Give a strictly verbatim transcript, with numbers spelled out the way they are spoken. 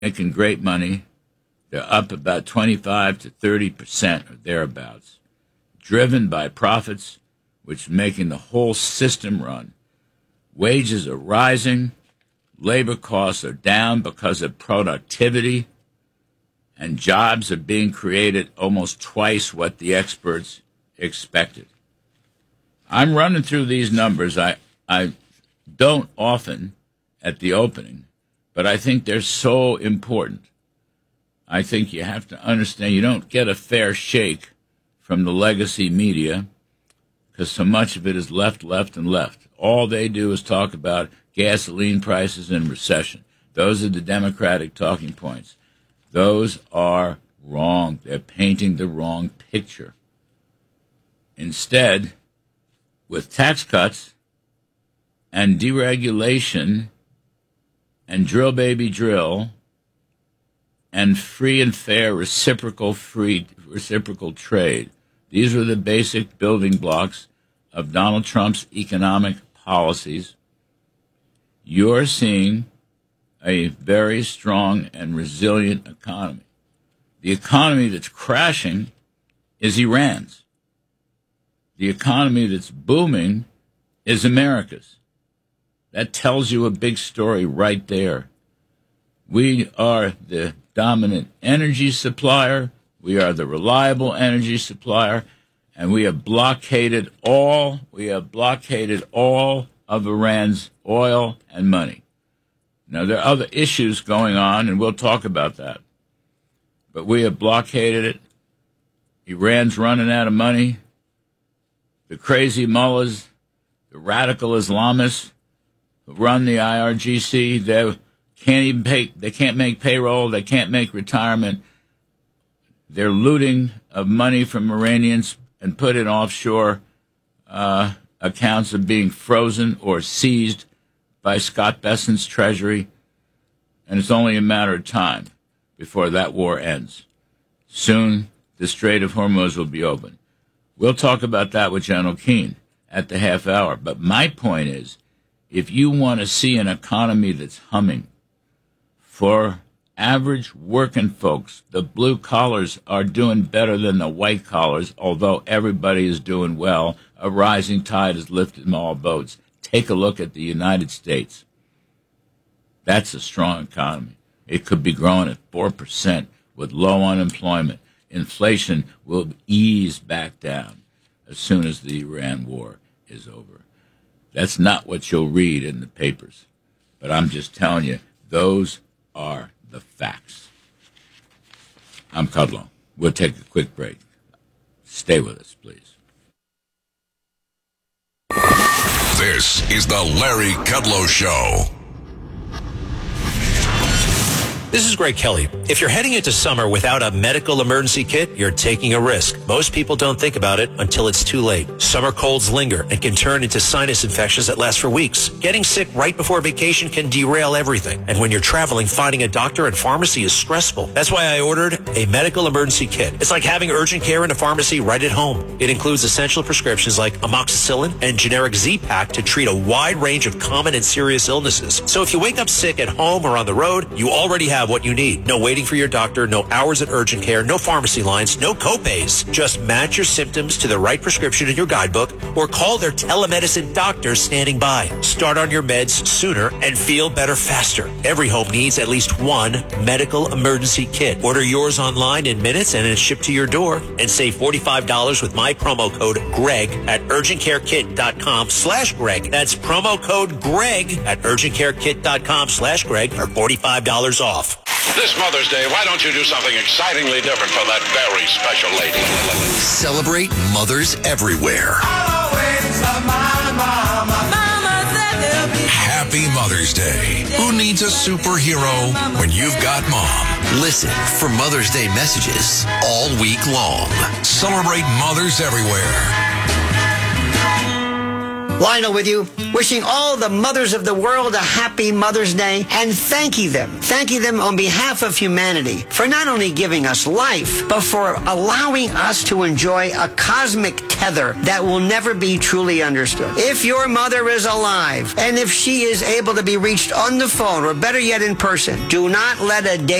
making great money. They're up about twenty-five to thirty percent or thereabouts, driven by profits, which are making the whole system run. Wages are rising, labor costs are down because of productivity, and jobs are being created almost twice what the experts expected. I'm running through these numbers. I, I don't often at the opening, but I think they're so important. I think you have to understand you don't get a fair shake from the legacy media because so much of it is left, left, and left. All they do is talk about gasoline prices and recession. Those are the Democratic talking points. Those are wrong. They're painting the wrong picture. Instead, with tax cuts and deregulation and drill baby drill and free and fair reciprocal free reciprocal trade, these are the basic building blocks of Donald Trump's economic policies. You're seeing a very strong and resilient economy. The economy that's crashing is Iran's. The economy that's booming is America's. That tells you a big story right there. We are the dominant energy supplier. We are the reliable energy supplier. And we have blockaded all, we have blockaded all of Iran's oil and money. Now, there are other issues going on, and we'll talk about that. But we have blockaded it. Iran's running out of money. The crazy mullahs, the radical Islamists who run the I R G C, they can't even pay, they can't make payroll, they can't make retirement. They're looting of money from Iranians and put in offshore uh, accounts of being frozen or seized by Scott Bessent's Treasury, and it's only a matter of time before that war ends. Soon, the Strait of Hormuz will be open. We'll talk about that with General Keane at the half hour, but my point is, if you want to see an economy that's humming, for average working folks, the blue collars are doing better than the white collars, although everybody is doing well. A rising tide has lifted all boats. Take a look at the United States. That's a strong economy. It could be growing at four percent with low unemployment. Inflation will ease back down as soon as the Iran war is over. That's not what you'll read in the papers. But I'm just telling you, those are the facts. I'm Kudlow. We'll take a quick break. Stay with us, please. This is the Larry Kudlow Show. This is Greg Kelly. If you're heading into summer without a medical emergency kit, you're taking a risk. Most people don't think about it until it's too late. Summer colds linger and can turn into sinus infections that last for weeks. Getting sick right before vacation can derail everything. And when you're traveling, finding a doctor and pharmacy is stressful. That's why I ordered a medical emergency kit. It's like having urgent care in a pharmacy right at home. It includes essential prescriptions like amoxicillin and generic Z-Pak to treat a wide range of common and serious illnesses. So if you wake up sick at home or on the road, you already have what you need. No waiting for your doctor, no hours at urgent care, no pharmacy lines, no copays. Just match your symptoms to the right prescription in your guidebook or call their telemedicine doctor standing by. Start on your meds sooner and feel better faster. Every home needs at least one medical emergency kit. Order yours online in minutes and it's shipped to your door. And save forty-five dollars with my promo code GREG at urgentcarekit.com slash Greg. That's promo code GREG at urgentcarekit.com slash Greg for forty-five dollars off. This Mother's Day, why don't you do something excitingly different for that very special lady? Celebrate mothers everywhere. Happy Mother's Day. Who needs a superhero when you've got mom? Listen for Mother's Day messages all week long. Celebrate mothers everywhere. Lionel with you, wishing all the mothers of the world a happy Mother's Day and thanking them, thanking them on behalf of humanity for not only giving us life, but for allowing us to enjoy a cosmic tether that will never be truly understood. If your mother is alive, and if she is able to be reached on the phone, or better yet in person, do not let a day